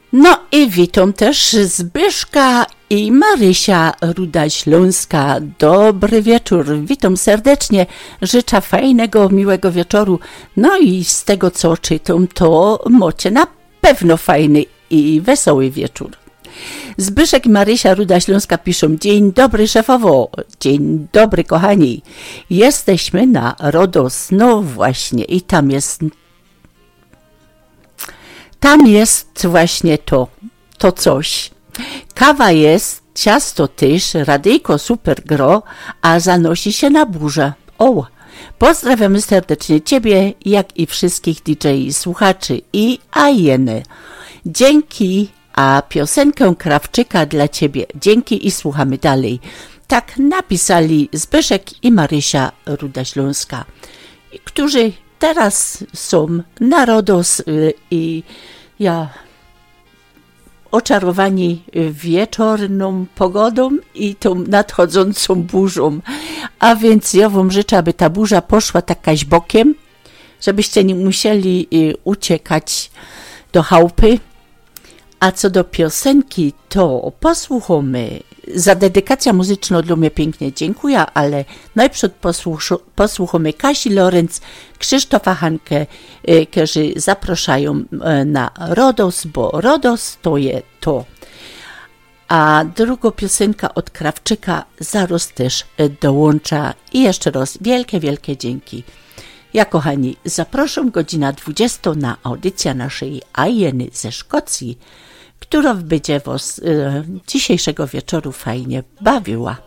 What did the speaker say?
No i witam też Zbyszka i Marysia Ruda-Śląska. Dobry wieczór, witam serdecznie, życzę fajnego, miłego wieczoru. No i z tego co czytam, to macie na pewno fajny i wesoły wieczór. Zbyszek i Marysia Ruda-Śląska piszą: dzień dobry szefowo, dzień dobry kochani. Jesteśmy na RODOS, no właśnie i tam jest właśnie to coś. Kawa jest, ciasto też, radyjko super gro, a zanosi się na burzę. O, pozdrawiamy serdecznie Ciebie, jak i wszystkich DJ słuchaczy i Ajeny. Dzięki, a piosenkę Krawczyka dla Ciebie. Dzięki i słuchamy dalej. Tak napisali Zbyszek i Marysia Ruda-Śląska, którzy teraz są na RODOS i ja oczarowani wieczorną pogodą i tą nadchodzącą burzą. A więc ja wam życzę, aby ta burza poszła takaś bokiem, żebyście nie musieli uciekać do chałupy. A co do piosenki, to posłuchamy. Za dedykację muzyczną dla mnie pięknie dziękuję, ale najpierw posłuchamy Kasi Lorenz, Krzysztofa Hankę, którzy zapraszają na RODOS, bo RODOS to jest to. A druga piosenka od Krawczyka zaraz też dołącza. I jeszcze raz wielkie, wielkie dzięki. Ja, kochani, zapraszam godzina 20 na audycję naszej Ajeny ze Szkocji, która będzie was dzisiejszego wieczoru fajnie bawiła.